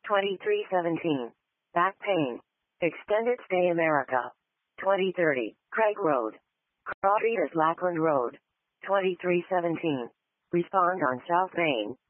2317. Back pain. Extended stay America. 2030. Craig Road. Cross Street is Lackland Road. 2317. Respond on South Main.